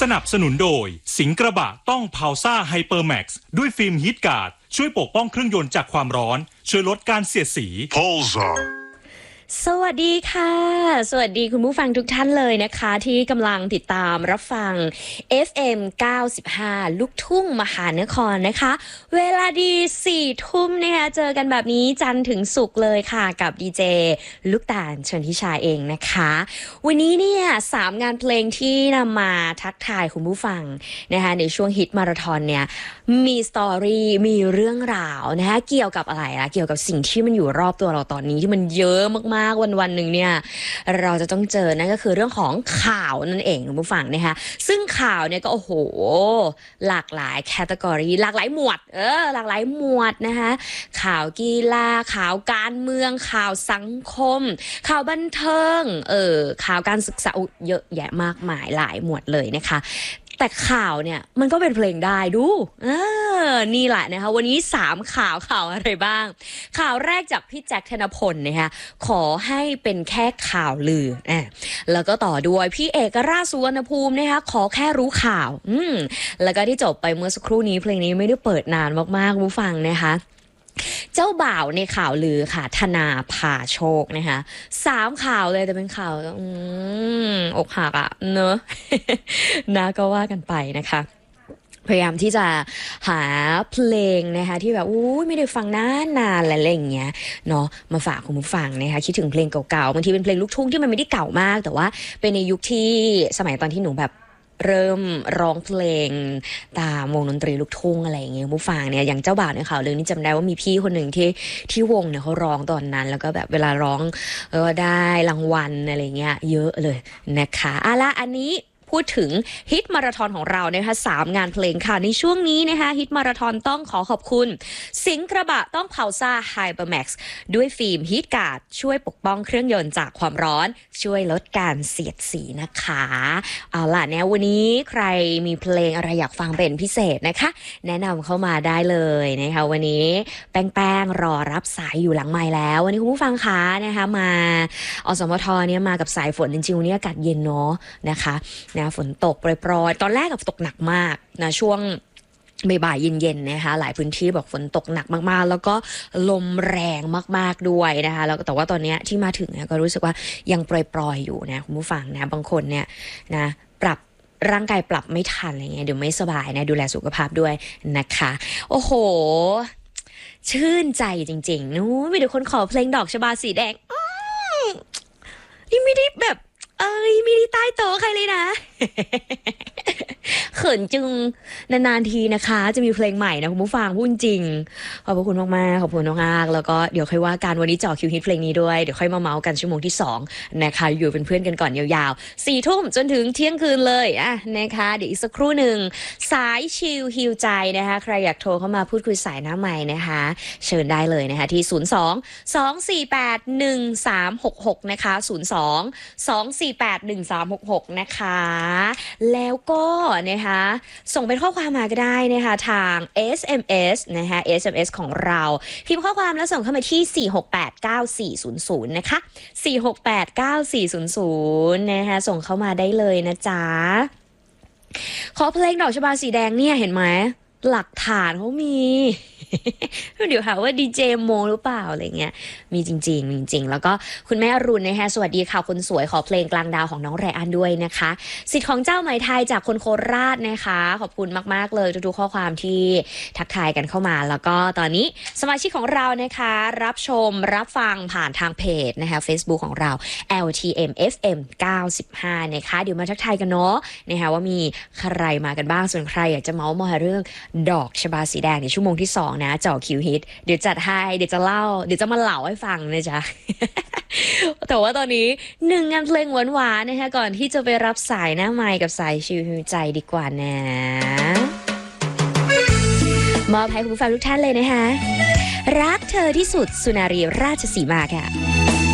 สนับสนุนโดยสิงห์กระบะต้องพาวซ่าไฮเปอร์แม็กซ์ด้วยฟิล์มฮีทการ์ดช่วยปกป้องเครื่องยนต์จากความร้อนช่วยลดการเสียดสี Pulsar สวัสดีค่ะสวัสดีคุณผู้ฟังทุกท่านเลยนะคะที่กำลังติดตามรับฟัง FM 95ลูกทุ่งมหานครนะคะเวลาดี 4 ทุ่มนะคะเจอกันแบบนี้จันทร์ถึงศุกร์เลยค่ะกับดีเจลูกตาลชนทิชาเองนะคะวันนี้เนี่ย3งานเพลงที่นำมาทักทายคุณผู้ฟังนะคะในช่วงฮิตมาราธอนเนี่ยมีสตอรี่มีเรื่องราวนะคะเกี่ยวกับอะไรล่ะเกี่ยวกับสิ่งที่มันอยู่รอบตัวเราตอนนี้ที่มันเยอะมากๆวันๆหนึ่งเนี่ยเราจะต้องเจอนั่นก็คือเรื่องของข่าวนั่นเองคุณผู้ฟังนะคะซึ่งข่าวเนี่ยก็โอ้โหหลากหลายแคตตากรีหลากหลายหมวดหลากหลายหมวดนะคะข่าวกีฬาข่าวการเมืองข่าวสังคมข่าวบันเทิงข่าวการศึกษาเยอะแยะมากมายหลายหมวดเลยนะคะแต่ข่าวเนี่ยมันก็เป็นเพลงได้ดูนี่แหละนะคะวันนี้3ข่าวอะไรบ้างข่าวแรกจากพี่แจ็คธนพลนะคะขอให้เป็นแค่ข่าวลือแล้วก็ต่อด้วยพี่เอกราชสุวรรณภูมินะคะขอแค่รู้ข่าวแล้วก็ที่จบไปเมื่อสักครู่นี้เพลงนี้ไม่ได้เปิดนานมากๆผู้ฟังนะคะเจ้าบ่าวในข่าวลือค่ะธนาพาโชคนะคะ3ข่าวเลยแต่เป็นข่าวอกหักอะเนอะ นะก็ว่ากันไปนะคะพยายามที่จะหาเพลงนะคะที่แบบไม่ได้ฟังนานอะไรอย่างเงี้ยเนาะมาฝากคุณผู้ฟังนะคะคิดถึงเพลงเก่าๆบางทีเป็นเพลงลูกทุ่งที่มันไม่ได้เก่ามากแต่ว่าเป็นในยุคที่สมัยตอนที่หนูแบบเริ่มร้องเพลงตามวงดนตรีลูกทุ่งอะไรอย่างเงี้ยผู้ฟังเนี่ยอย่างเจ้าบ่าวในข่าวเรื่องนี้จำได้ว่ามีพี่คนหนึ่งที่วงเนี่ยเขาร้องตอนนั้นแล้วก็แบบเวลาร้องได้รางวัลอะไรเงี้ยเยอะเลยนะคะอันนี้พูดถึงฮิตมาราธอนของเรานะคะ3งานเพลงค่ะในช่วงนี้นะคะฮิตมาราธอนต้องขอขอบคุณสิงห์กระบะต้องพาวซ่าไฮเปอร์แม็กซ์ด้วยฟิล์มฮีทการ์ดช่วยปกป้องเครื่องยนต์จากความร้อนช่วยลดการเสียดสีนะคะเอาล่ะเนี่ยวันนี้ใครมีเพลงอะไรอยากฟังเป็นพิเศษนะคะแนะนำเข้ามาได้เลยนะคะวันนี้แป้งรอรับสายอยู่หลังไมค์แล้ววันนี้คุณผู้ฟังคะนะคะมาอสมทเนี่ยมากับสายฝนจริงๆวันนี้อากาศเย็นเนาะนะคะฝนตกโปรยๆตอนแรกกับตกหนักมากนะช่วงบ่ายๆเย็นๆนะคะหลายพื้นที่บอกฝนตกหนักมากๆแล้วก็ลมแรงมากๆด้วยนะคะแล้วแต่ว่าตอนนี้ที่มาถึงเนี่ยก็รู้สึกว่ายังโปรยๆอยู่นะคุณผู้ฟังนะบางคนเนี่ยนะปรับร่างกายปรับไม่ทันอะไรเงี้ยเดี๋ยวไม่สบายนะดูแลสุขภาพด้วยนะคะโอ้โหชื่นใจจริงๆนู้มีแต่คนขอเพลงดอกชบาสีแดงนี่ไม่ได้แบบไม่ได้ใต้โต๊ะใครเลยนะ เขินจึงนานๆทีนะคะจะมีเพลงใหม่นะคุณผู้ฟังพูดจริงขอบคุณมากๆขอบคุณมากๆแล้วก็เดี๋ยวค่อยว่ากันวันนี้จ่อคิวฮิตเพลงนี้ด้วยเดี๋ยวค่อยมาเมาส์กันชั่วโมงที่2นะคะอยู่เป็นเพื่อนกันก่อนยาวๆ4 ทุ่มจนถึงเที่ยงคืนเลยนะคะเดี๋ยวอีกสักครู่หนึ่งสายชิลฮิวใจนะคะใครอยากโทรเข้ามาพูดคุยสายหน้าใหม่นะคะเชิญได้เลยนะคะที่02-248-1366นะคะ02-248-1366นะคะแล้วก็นะคะส่งเป็นข้อความมาก็ได้นะคะทาง SMS นะคะ SMS ของเราพิมพ์ข้อความแล้วส่งเข้ามาที่4689400นะคะ4689400นะคะส่งเข้ามาได้เลยนะจ๊ะขอเพลงดอกชบาสีแดงเนี่ยเห็นไหมหลักฐานเขามี เดี๋ยวหาว่าดีเจโมหรือเปล่าอะไรเงี้ยมีจริงๆมีจริงแล้วก็คุณแม่อรุณนะคะสวัสดีค่ะคนสวยขอเพลงกลางดาวของน้องไรอันด้วยนะคะสิทธิ์ของเจ้าไหมไทยจากคนโคราชนะคะขอบคุณมากๆเลยทุกๆข้อความที่ทักทายกันเข้ามาแล้วก็ตอนนี้สมาชิกของเรานะคะรับชมรับฟังผ่านทางเพจนะคะ Facebook ของเรา LTM FM 95นะคะเดี๋ยวมาทักทายกันเนาะนะคะว่ามีใครมากันบ้างส่วนใครอยากจะเมาส์มอยเรื่องดอกชบาสีแดงในชั่วโมงที่2นะจ่อคิวฮิตเดี๋ยวจัดให้เดี๋ยวจะมาเล่าให้ฟังนะจ๊ะ แต่ว่าตอนนี้1งานเพลงหวานๆนะคะก่อนที่จะไปรับสายหน้าไมค์กับสายชิวฮิวใจดีกว่านะมอบให้คุณผู้ฟังทุกท่านเลยนะคะรักเธอที่สุดสุนารีราชสีมาค่ะ